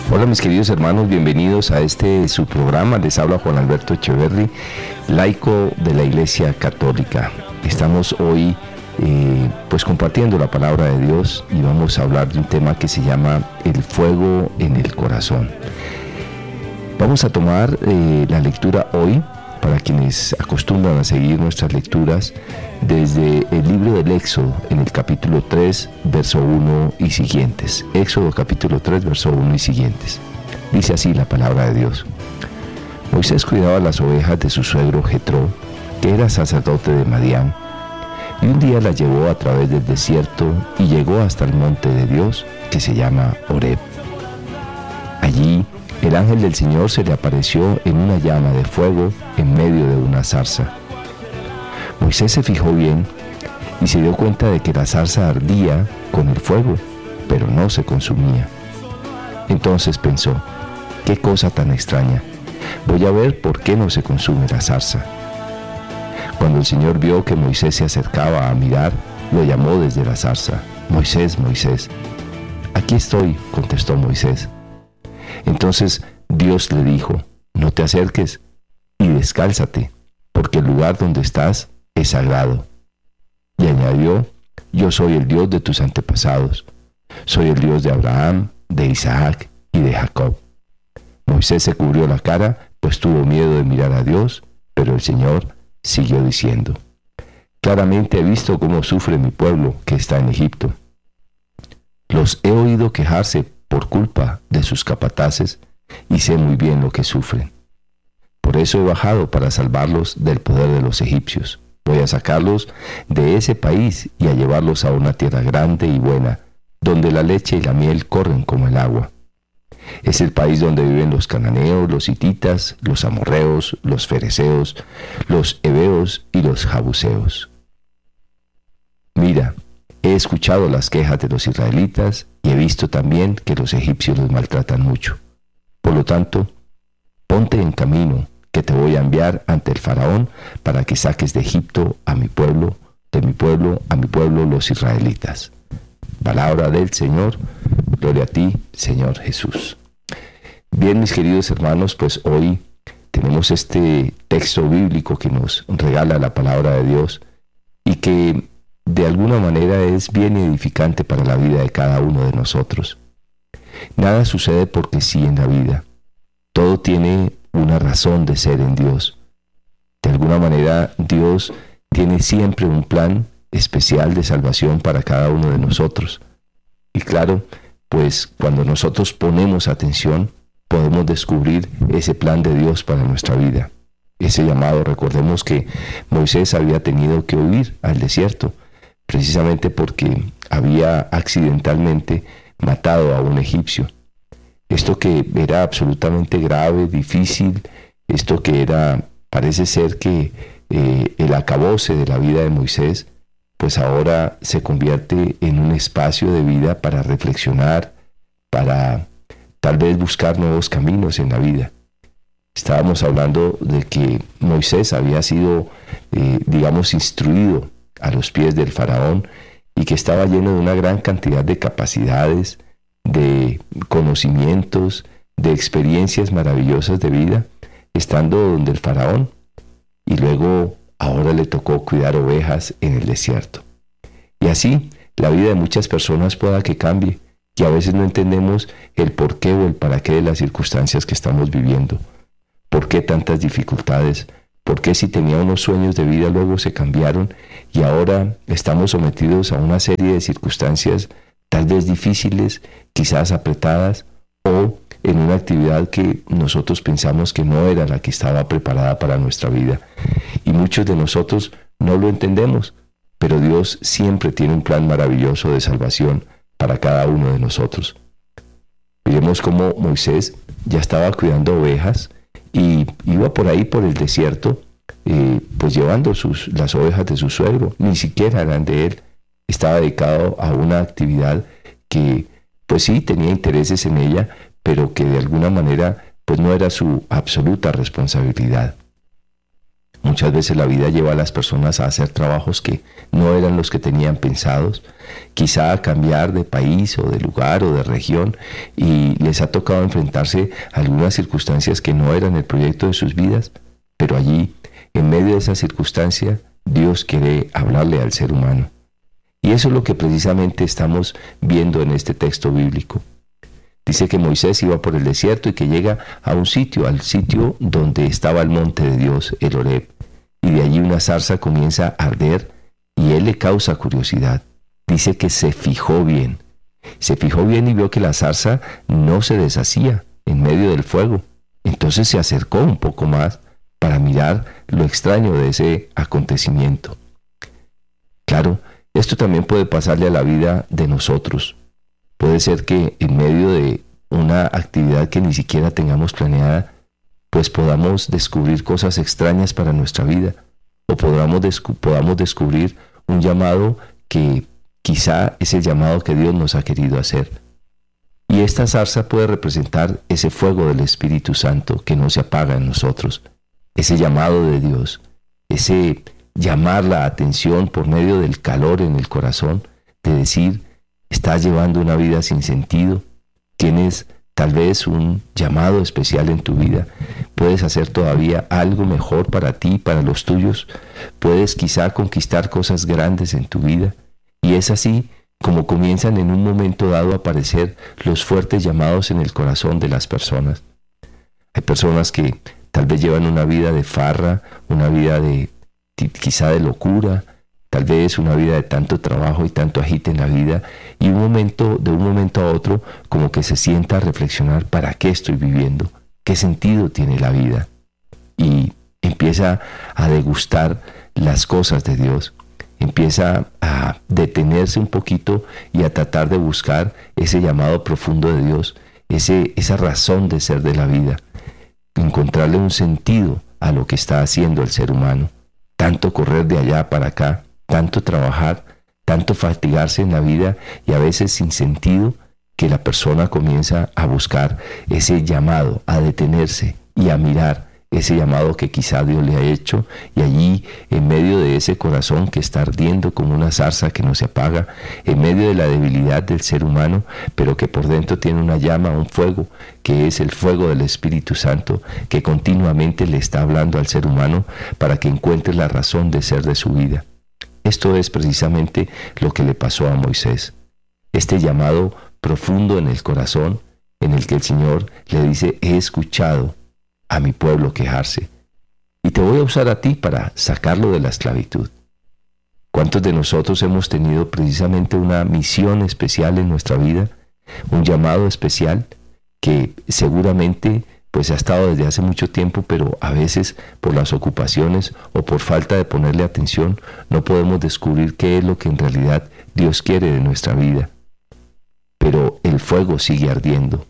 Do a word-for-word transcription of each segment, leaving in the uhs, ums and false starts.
Hola mis queridos hermanos, bienvenidos a este su programa. Les habla Juan Alberto Echeverry, laico de la Iglesia Católica. Estamos hoy eh, pues compartiendo la palabra de Dios y vamos a hablar de un tema que se llama el fuego en el corazón. Vamos a tomar eh, la lectura hoy, para quienes acostumbran a seguir nuestras lecturas, desde el libro del Éxodo, en el capítulo tres, verso uno y siguientes. Éxodo capítulo tres, verso uno y siguientes. Dice así la palabra de Dios. Moisés cuidaba las ovejas de su suegro Jetro, que era sacerdote de Madián, y un día las llevó a través del desierto y llegó hasta el monte de Dios, que se llama Horeb. Allí el ángel del Señor se le apareció en una llama de fuego en medio de una zarza. Moisés se fijó bien y se dio cuenta de que la zarza ardía con el fuego, pero no se consumía. Entonces pensó, qué cosa tan extraña, voy a ver por qué no se consume la zarza. Cuando el Señor vio que Moisés se acercaba a mirar, lo llamó desde la zarza. Moisés, Moisés. Aquí estoy, contestó Moisés. Entonces Dios le dijo, no te acerques y descálzate, porque el lugar donde estás es sagrado. Y añadió, yo soy el Dios de tus antepasados, soy el Dios de Abraham, de Isaac y de Jacob. Moisés se cubrió la cara, pues tuvo miedo de mirar a Dios, pero el Señor siguió diciendo, claramente he visto cómo sufre mi pueblo que está en Egipto. Los he oído quejarse por culpa de sus capataces y sé muy bien lo que sufren. Por eso he bajado para salvarlos del poder de los egipcios. Voy a sacarlos de ese país y a llevarlos a una tierra grande y buena, donde la leche y la miel corren como el agua. Es el país donde viven los cananeos, los hititas, los amorreos, los fereceos, los heveos y los jabuseos. Mira, he escuchado las quejas de los israelitas y he visto también que los egipcios los maltratan mucho. Por lo tanto, ponte en camino, que te voy a enviar ante el faraón para que saques de Egipto a mi pueblo, de mi pueblo, a mi pueblo los israelitas. Palabra del Señor, gloria a ti, Señor Jesús. Bien, mis queridos hermanos, pues hoy tenemos este texto bíblico que nos regala la palabra de Dios y que de alguna manera es bien edificante para la vida de cada uno de nosotros. Nada sucede porque sí en la vida. Todo tiene una razón de ser en Dios. De alguna manera, Dios tiene siempre un plan especial de salvación para cada uno de nosotros. Y claro, pues cuando nosotros ponemos atención, podemos descubrir ese plan de Dios para nuestra vida. Ese llamado, recordemos que Moisés había tenido que huir al desierto, precisamente porque había accidentalmente matado a un egipcio. Esto que era absolutamente grave, difícil, esto que era, parece ser que eh, el acabose de la vida de Moisés, pues ahora se convierte en un espacio de vida para reflexionar, para tal vez buscar nuevos caminos en la vida. Estábamos hablando de que Moisés había sido, eh, digamos, instruido a los pies del faraón y que estaba lleno de una gran cantidad de capacidades, de conocimientos, de experiencias maravillosas de vida, estando donde el faraón, y luego ahora le tocó cuidar ovejas en el desierto. Y así la vida de muchas personas pueda que cambie, que a veces no entendemos el por qué o el para qué de las circunstancias que estamos viviendo. ¿Por qué tantas dificultades? ¿Por qué si tenía unos sueños de vida luego se cambiaron y ahora estamos sometidos a una serie de circunstancias tal vez difíciles, quizás apretadas, o en una actividad que nosotros pensamos que no era la que estaba preparada para nuestra vida? Y muchos de nosotros no lo entendemos, pero Dios siempre tiene un plan maravilloso de salvación para cada uno de nosotros. Vemos cómo Moisés ya estaba cuidando ovejas y iba por ahí por el desierto, eh, pues llevando sus, las ovejas de su suegro, ni siquiera eran de él. Estaba dedicado a una actividad que, pues sí, tenía intereses en ella, pero que de alguna manera, pues no era su absoluta responsabilidad. Muchas veces la vida lleva a las personas a hacer trabajos que no eran los que tenían pensados, quizá a cambiar de país o de lugar o de región, y les ha tocado enfrentarse a algunas circunstancias que no eran el proyecto de sus vidas, pero allí, en medio de esa circunstancia, Dios quiere hablarle al ser humano. Y eso es lo que precisamente estamos viendo en este texto bíblico. Dice que Moisés iba por el desierto y que llega a un sitio, al sitio donde estaba el monte de Dios, el Horeb. Y de allí una zarza comienza a arder y él le causa curiosidad. Dice que se fijó bien. Se fijó bien y vio que la zarza no se deshacía en medio del fuego. Entonces se acercó un poco más para mirar lo extraño de ese acontecimiento. Claro, esto también puede pasarle a la vida de nosotros. Puede ser que en medio de una actividad que ni siquiera tengamos planeada, pues podamos descubrir cosas extrañas para nuestra vida, o podamos, descu- podamos descubrir un llamado que quizá es el llamado que Dios nos ha querido hacer. Y esta zarza puede representar ese fuego del Espíritu Santo que no se apaga en nosotros, ese llamado de Dios, ese llamar la atención por medio del calor en el corazón, de decir, estás llevando una vida sin sentido, tienes tal vez un llamado especial en tu vida, puedes hacer todavía algo mejor para ti, para los tuyos, puedes quizá conquistar cosas grandes en tu vida, y es así como comienzan en un momento dado a aparecer los fuertes llamados en el corazón de las personas. Hay personas que tal vez llevan una vida de farra, una vida de quizá de locura, tal vez una vida de tanto trabajo y tanto agite en la vida, y un momento, de un momento a otro, como que se sienta a reflexionar, ¿para qué estoy viviendo? ¿Qué sentido tiene la vida? Y empieza a degustar las cosas de Dios, empieza a detenerse un poquito y a tratar de buscar ese llamado profundo de Dios, ese, esa razón de ser de la vida, encontrarle un sentido a lo que está haciendo el ser humano. Tanto correr de allá para acá, tanto trabajar, tanto fatigarse en la vida y a veces sin sentido, que la persona comienza a buscar ese llamado, a detenerse y a mirar ese llamado que quizá Dios le ha hecho, y allí en medio de ese corazón que está ardiendo como una zarza que no se apaga, en medio de la debilidad del ser humano, pero que por dentro tiene una llama, un fuego, que es el fuego del Espíritu Santo, que continuamente le está hablando al ser humano para que encuentre la razón de ser de su vida. Esto es precisamente lo que le pasó a Moisés. Este llamado profundo en el corazón, en el que el Señor le dice, he escuchado a mi pueblo quejarse, y te voy a usar a ti para sacarlo de la esclavitud. ¿Cuántos de nosotros hemos tenido precisamente una misión especial en nuestra vida, un llamado especial que seguramente pues ha estado desde hace mucho tiempo, pero a veces por las ocupaciones o por falta de ponerle atención no podemos descubrir qué es lo que en realidad Dios quiere de nuestra vida? Pero el fuego sigue ardiendo.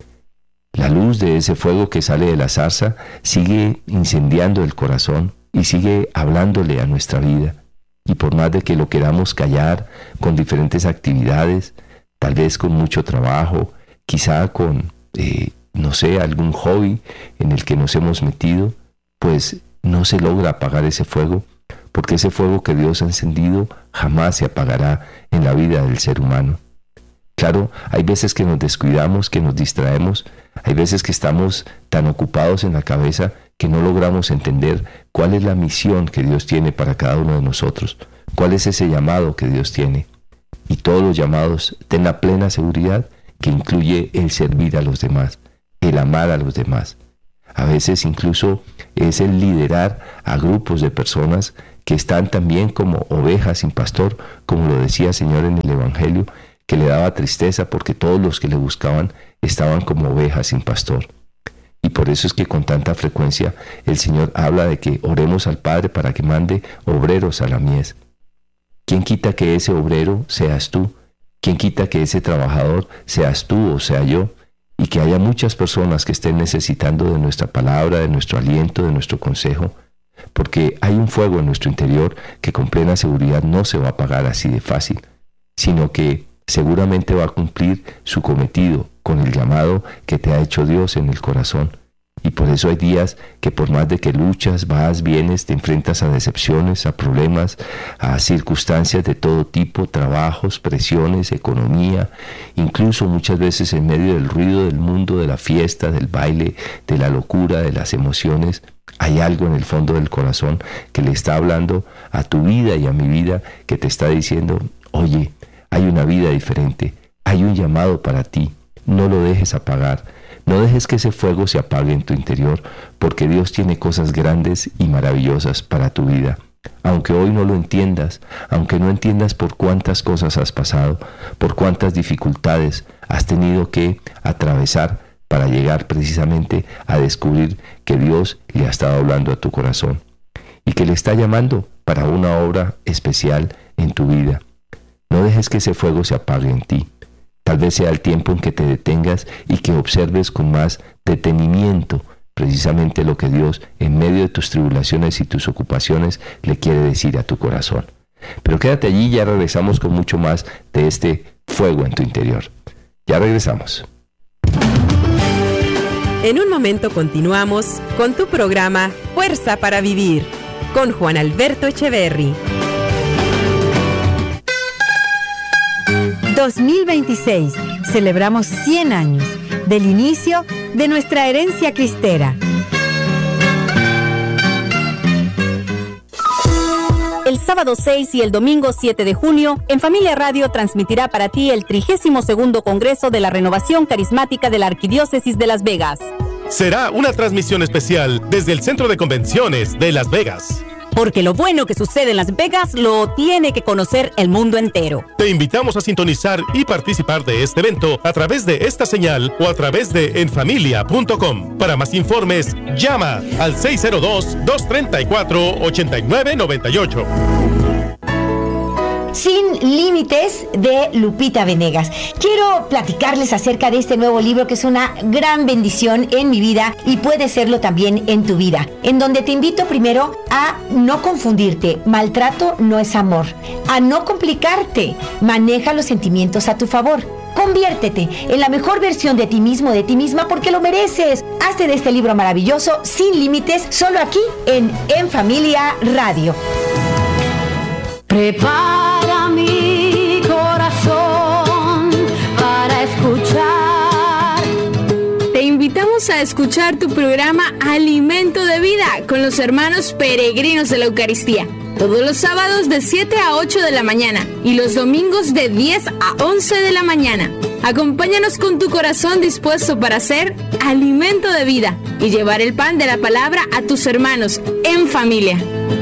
La luz de ese fuego que sale de la zarza sigue incendiando el corazón y sigue hablándole a nuestra vida. Y por más de que lo queramos callar con diferentes actividades, tal vez con mucho trabajo, quizá con, eh, no sé, algún hobby en el que nos hemos metido, pues no se logra apagar ese fuego, porque ese fuego que Dios ha encendido jamás se apagará en la vida del ser humano. Claro, hay veces que nos descuidamos, que nos distraemos, hay veces que estamos tan ocupados en la cabeza que no logramos entender cuál es la misión que Dios tiene para cada uno de nosotros, cuál es ese llamado que Dios tiene. Y todos los llamados, ten la plena seguridad que incluye el servir a los demás, el amar a los demás. A veces incluso es el liderar a grupos de personas que están también como ovejas sin pastor, como lo decía el Señor en el Evangelio, que le daba tristeza porque todos los que le buscaban estaban como ovejas sin pastor. Y por eso es que con tanta frecuencia el Señor habla de que oremos al Padre para que mande obreros a la mies. ¿Quién quita que ese obrero seas tú? ¿Quién quita que ese trabajador seas tú o sea yo? Y que haya muchas personas que estén necesitando de nuestra palabra, de nuestro aliento, de nuestro consejo, porque hay un fuego en nuestro interior que con plena seguridad no se va a apagar así de fácil, sino que seguramente va a cumplir su cometido con el llamado que te ha hecho Dios en el corazón. Y por eso hay días que por más de que luchas, vas, vienes, te enfrentas a decepciones, a problemas, a circunstancias de todo tipo, trabajos, presiones, economía, incluso muchas veces en medio del ruido del mundo, de la fiesta, del baile, de la locura, de las emociones, hay algo en el fondo del corazón que le está hablando a tu vida y a mi vida, que te está diciendo, oye, hay una vida diferente, hay un llamado para ti, no lo dejes apagar. No dejes que ese fuego se apague en tu interior, porque Dios tiene cosas grandes y maravillosas para tu vida. Aunque hoy no lo entiendas, aunque no entiendas por cuántas cosas has pasado, por cuántas dificultades has tenido que atravesar para llegar precisamente a descubrir que Dios le ha estado hablando a tu corazón y que le está llamando para una obra especial en tu vida. No dejes que ese fuego se apague en ti. Tal vez sea el tiempo en que te detengas y que observes con más detenimiento precisamente lo que Dios, en medio de tus tribulaciones y tus ocupaciones, le quiere decir a tu corazón. Pero quédate allí, ya regresamos con mucho más de este fuego en tu interior. Ya regresamos. En un momento continuamos con tu programa Fuerza para Vivir, con Juan Alberto Echeverry. dos mil veintiséis, celebramos cien años del inicio de nuestra herencia cristera. El sábado seis y el domingo siete de junio, En Familia Radio transmitirá para ti el trigésimo segundo Congreso de la Renovación Carismática de la Arquidiócesis de Las Vegas. Será una transmisión especial desde el Centro de Convenciones de Las Vegas. Porque lo bueno que sucede en Las Vegas lo tiene que conocer el mundo entero. Te invitamos a sintonizar y participar de este evento a través de esta señal o a través de en familia punto com. Para más informes, llama al seis cero dos, dos tres cuatro, ocho nueve nueve ocho. Sin Límites, de Lupita Venegas. Quiero platicarles acerca de este nuevo libro que es una gran bendición en mi vida y puede serlo también en tu vida, en donde te invito primero a no confundirte. Maltrato no es amor. A no complicarte. Maneja los sentimientos a tu favor. Conviértete en la mejor versión de ti mismo, de ti misma, porque lo mereces. Hazte de este libro maravilloso, Sin Límites, solo aquí en En Familia Radio. Prepara mi corazón para escuchar. Te invitamos a escuchar tu programa Alimento de Vida con los hermanos peregrinos de la Eucaristía. Todos los sábados de siete a ocho de la mañana y los domingos de diez a once de la mañana. Acompáñanos con tu corazón dispuesto para hacer alimento de vida y llevar el pan de la palabra a tus hermanos en familia.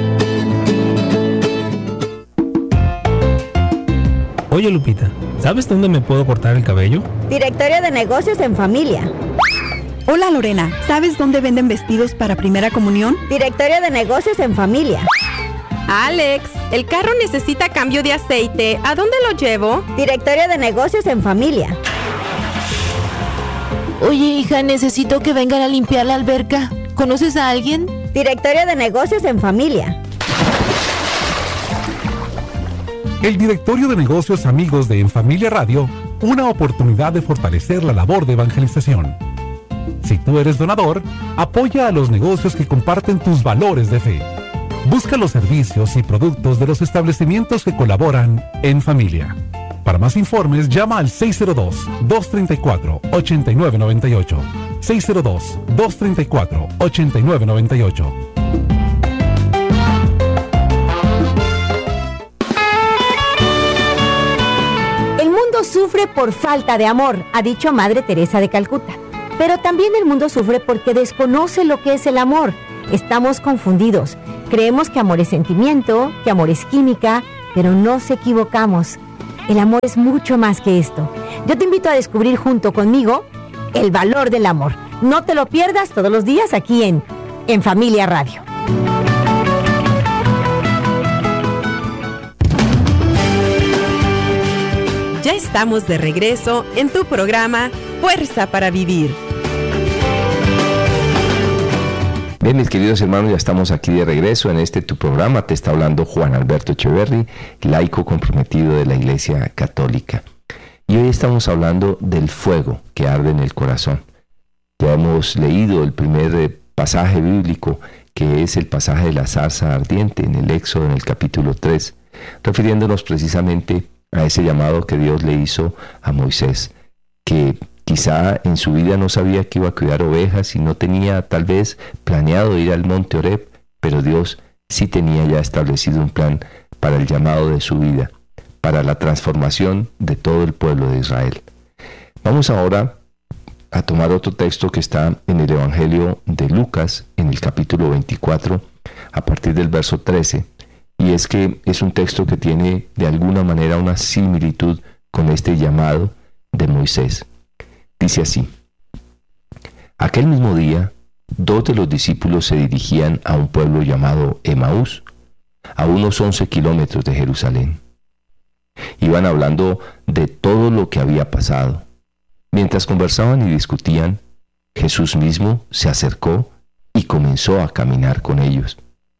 Oye, Lupita, ¿sabes dónde me puedo cortar el cabello? Directorio de Negocios en Familia. Hola, Lorena, ¿sabes dónde venden vestidos para primera comunión? Directorio de Negocios en Familia. Alex, el carro necesita cambio de aceite. ¿A dónde lo llevo? Directorio de Negocios en Familia. Oye, hija, necesito que vengan a limpiar la alberca. ¿Conoces a alguien? Directorio de Negocios en Familia. El Directorio de Negocios Amigos de En Familia Radio, una oportunidad de fortalecer la labor de evangelización. Si tú eres donador, apoya a los negocios que comparten tus valores de fe. Busca los servicios y productos de los establecimientos que colaboran en familia. Para más informes, llama al seis cero dos, dos tres cuatro, ocho nueve nueve ocho. seis cero dos, dos tres cuatro, ocho nueve nueve ocho. El mundo sufre por falta de amor, ha dicho Madre Teresa de Calcuta. Pero también el mundo sufre porque desconoce lo que es el amor. Estamos confundidos. Creemos que amor es sentimiento, que amor es química, pero nos equivocamos. El amor es mucho más que esto. Yo te invito a descubrir junto conmigo el valor del amor. No te lo pierdas todos los días aquí en En Familia Radio. Ya estamos de regreso en tu programa Fuerza para Vivir. Bien, mis queridos hermanos, ya estamos aquí de regreso en este tu programa. Te está hablando Juan Alberto Echeverry, laico comprometido de la Iglesia Católica. Y hoy estamos hablando del fuego que arde en el corazón. Ya hemos leído el primer eh, pasaje bíblico, que es el pasaje de la zarza ardiente en el Éxodo, en el capítulo tres, refiriéndonos precisamente a ese llamado que Dios le hizo a Moisés, que quizá en su vida no sabía que iba a cuidar ovejas y no tenía tal vez planeado ir al monte Horeb, pero Dios sí tenía ya establecido un plan para el llamado de su vida, para la transformación de todo el pueblo de Israel. Vamos ahora a tomar otro texto que está en el Evangelio de Lucas, en el capítulo veinticuatro, a partir del verso trece, y es que es un texto que tiene de alguna manera una similitud con este llamado de Moisés. Dice así: aquel mismo día, dos de los discípulos se dirigían a un pueblo llamado Emaús, a unos once kilómetros de Jerusalén. Iban hablando de todo lo que había pasado. Mientras conversaban y discutían, Jesús mismo se acercó y comenzó a caminar con ellos.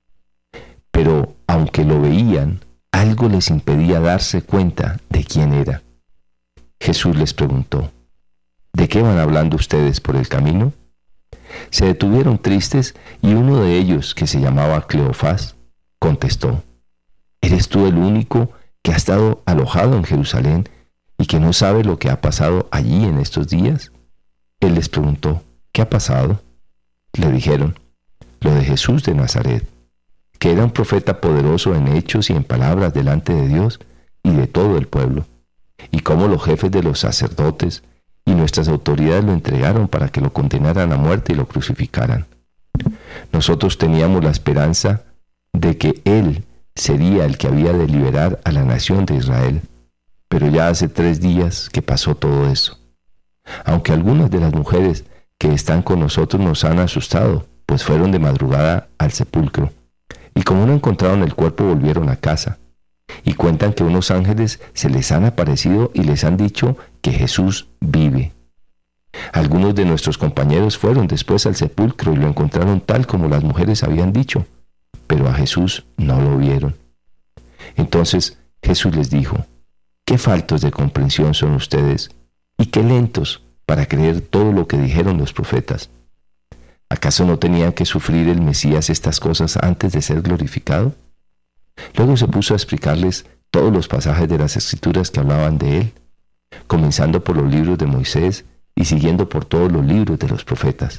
Pero aunque lo veían, algo les impedía darse cuenta de quién era. Jesús les preguntó: ¿de qué van hablando ustedes por el camino? Se detuvieron tristes y uno de ellos, que se llamaba Cleofás, contestó: ¿eres tú el único que ha estado alojado en Jerusalén y que no sabe lo que ha pasado allí en estos días? Él les preguntó: ¿qué ha pasado? Le dijeron: lo de Jesús de Nazaret, que era un profeta poderoso en hechos y en palabras delante de Dios y de todo el pueblo, y cómo los jefes de los sacerdotes y nuestras autoridades lo entregaron para que lo condenaran a muerte y lo crucificaran. Nosotros teníamos la esperanza de que Él sería el que había de liberar a la nación de Israel, pero ya hace tres días que pasó todo eso. Aunque algunas de las mujeres que están con nosotros nos han asustado, pues fueron de madrugada al sepulcro, y como no encontraron el cuerpo volvieron a casa, y cuentan que unos ángeles se les han aparecido y les han dicho que Jesús vive. Algunos de nuestros compañeros fueron después al sepulcro y lo encontraron tal como las mujeres habían dicho, pero a Jesús no lo vieron. Entonces Jesús les dijo: qué faltos de comprensión son ustedes, y qué lentos para creer todo lo que dijeron los profetas. ¿Acaso no tenían que sufrir el Mesías estas cosas antes de ser glorificado? Luego se puso a explicarles todos los pasajes de las Escrituras que hablaban de él, comenzando por los libros de Moisés y siguiendo por todos los libros de los profetas.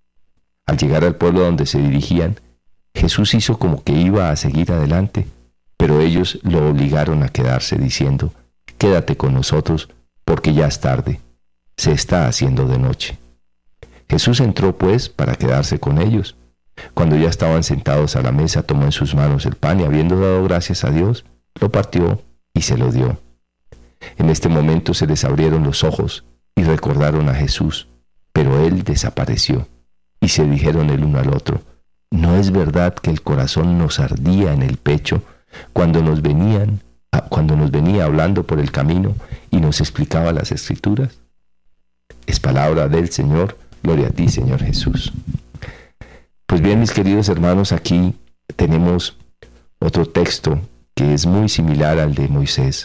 Al llegar al pueblo donde se dirigían, Jesús hizo como que iba a seguir adelante, pero ellos lo obligaron a quedarse, diciendo: quédate con nosotros, porque ya es tarde, se está haciendo de noche. Jesús entró pues para quedarse con ellos. Cuando ya estaban sentados a la mesa, tomó en sus manos el pan y, habiendo dado gracias a Dios, lo partió y se lo dio. En este momento se les abrieron los ojos y recordaron a Jesús, pero él desapareció, y se dijeron el uno al otro: ¿no es verdad que el corazón nos ardía en el pecho cuando nos venían, cuando nos venía hablando por el camino y nos explicaba las Escrituras? Es palabra del Señor. Gloria a ti, Señor Jesús. Pues bien, mis queridos hermanos, aquí tenemos otro texto que es muy similar al de Moisés.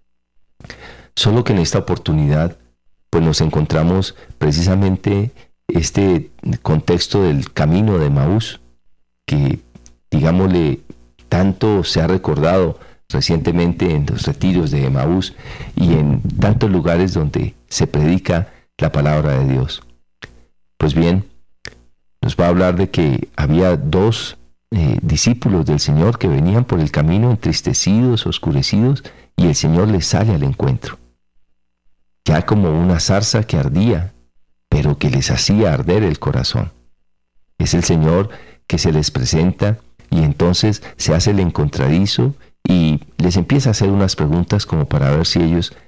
Solo que en esta oportunidad, pues nos encontramos precisamente este contexto del camino de Emaús, que, digámosle, tanto se ha recordado recientemente en los retiros de Emaús y en tantos lugares donde se predica la palabra de Dios. Pues bien, nos va a hablar de que había dos eh, discípulos del Señor que venían por el camino entristecidos, oscurecidos, y el Señor les sale al encuentro. Ya como una zarza que ardía, pero que les hacía arder el corazón. Es el Señor que se les presenta y entonces se hace el encontradizo y les empieza a hacer unas preguntas como para ver si ellos